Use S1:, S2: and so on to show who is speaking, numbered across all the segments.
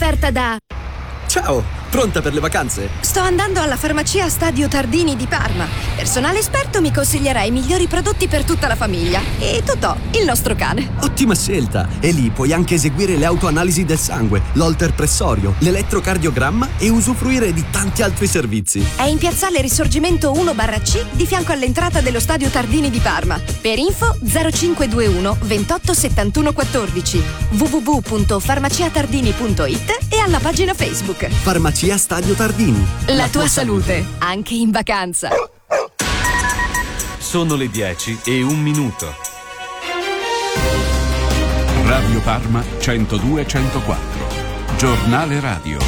S1: offerta da...
S2: Ciao, pronta per le vacanze?
S1: Sto andando alla farmacia Stadio Tardini di Parma. Personale esperto mi consiglierà i migliori prodotti per tutta la famiglia. E Totò, il nostro cane.
S2: Ottima scelta! E lì puoi anche eseguire le autoanalisi del sangue, l'holter pressorio, l'elettrocardiogramma e usufruire di tanti altri servizi.
S1: È in piazzale Risorgimento 1/C di fianco all'entrata dello Stadio Tardini di Parma. Per info 0521 28 71 14 www.farmaciatardini.it e alla pagina Facebook.
S2: Farmacia Stadio Tardini.
S1: La tua salute, anche in vacanza.
S3: Sono le 10:01.
S4: Radio Parma 102-104. Giornale radio.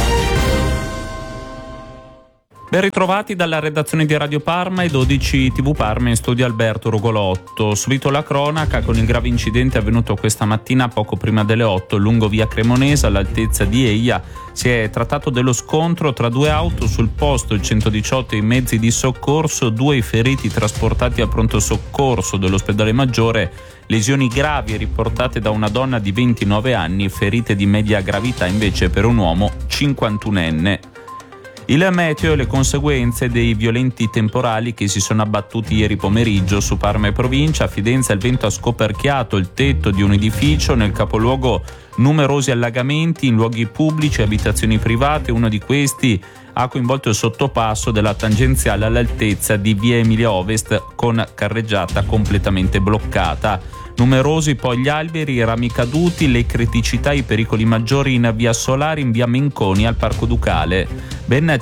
S5: Ben ritrovati dalla redazione di Radio Parma e 12 TV Parma, in studio Alberto Rugolotto. Subito la cronaca con il grave incidente avvenuto questa mattina poco prima delle 8 lungo via Cremonese all'altezza di Eia. Si è trattato dello scontro tra due auto, sul posto il 118 e i mezzi di soccorso, 2 i feriti trasportati al pronto soccorso dell'ospedale Maggiore, lesioni gravi riportate da una donna di 29 anni, ferite di media gravità invece per un uomo 51enne. Il meteo e le conseguenze dei violenti temporali che si sono abbattuti ieri pomeriggio su Parma e provincia. A Fidenza il vento ha scoperchiato il tetto di un edificio, nel capoluogo numerosi allagamenti in luoghi pubblici e abitazioni private. Uno di questi ha coinvolto il sottopasso della tangenziale all'altezza di via Emilia Ovest con carreggiata completamente bloccata. Numerosi poi gli alberi, i rami caduti, le criticità, i pericoli maggiori in via Solari, in via Menconi al Parco Ducale. Ben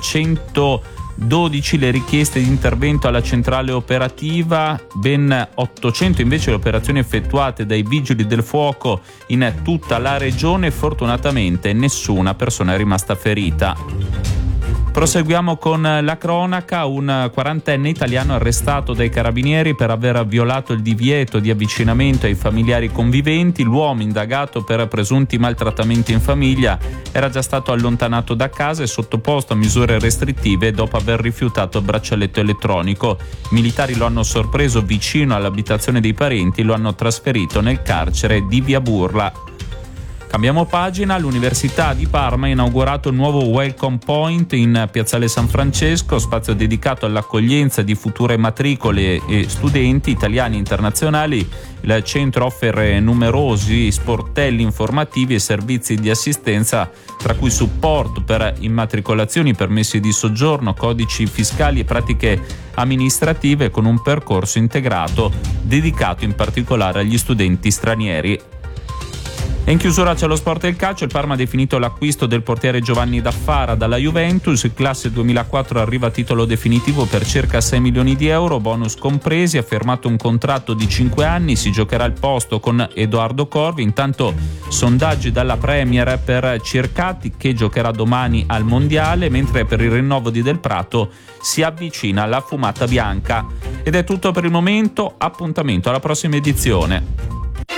S5: 112 le richieste di intervento alla centrale operativa, ben 800 invece le operazioni effettuate dai vigili del fuoco in tutta la regione. Fortunatamente nessuna persona è rimasta ferita. Proseguiamo con la cronaca. Un 40enne italiano arrestato dai carabinieri per aver violato il divieto di avvicinamento ai familiari conviventi. L'uomo, indagato per presunti maltrattamenti in famiglia, era già stato allontanato da casa e sottoposto a misure restrittive dopo aver rifiutato il braccialetto elettronico. I militari lo hanno sorpreso vicino all'abitazione dei parenti e lo hanno trasferito nel carcere di via Burla. Cambiamo pagina. L'Università di Parma ha inaugurato il nuovo Welcome Point in Piazzale San Francesco, spazio dedicato all'accoglienza di future matricole e studenti italiani e internazionali. Il centro offre numerosi sportelli informativi e servizi di assistenza, tra cui supporto per immatricolazioni, permessi di soggiorno, codici fiscali e pratiche amministrative, con un percorso integrato dedicato in particolare agli studenti stranieri. E in chiusura c'è lo sport e il calcio. Il Parma ha definito l'acquisto del portiere Giovanni Daffara dalla Juventus. Il classe 2004 arriva a titolo definitivo per circa 6 milioni di euro, bonus compresi. Ha firmato un contratto di 5 anni, si giocherà il posto con Edoardo Corvi. Intanto sondaggi dalla Premier per Circati, che giocherà domani al Mondiale, mentre per il rinnovo di Del Prato si avvicina la fumata bianca. Ed è tutto per il momento, appuntamento alla prossima edizione.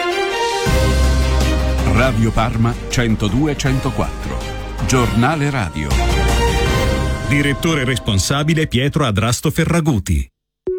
S4: Radio Parma 102-104. Giornale radio.
S6: Direttore responsabile Pietro Adrasto Ferraguti.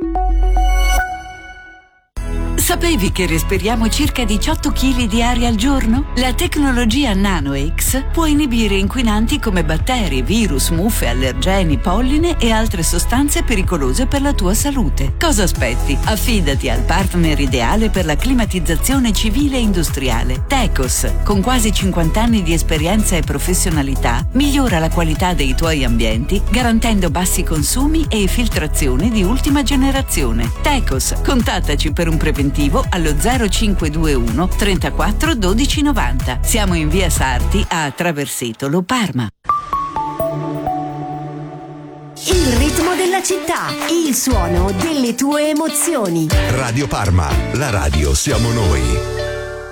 S7: Sapevi che respiriamo circa 18 kg di aria al giorno? La tecnologia NanoX può inibire inquinanti come batteri, virus, muffe, allergeni, polline e altre sostanze pericolose per la tua salute. Cosa aspetti? Affidati al partner ideale per la climatizzazione civile e industriale. Tecos, con quasi 50 anni di esperienza e professionalità, migliora la qualità dei tuoi ambienti garantendo bassi consumi e filtrazione di ultima generazione. Tecos, contattaci per un preventivo allo 0521 34 12 90. Siamo in via Sarti a Traversetolo, Parma.
S1: Il ritmo della città, il suono delle tue emozioni.
S8: Radio Parma, la radio siamo noi.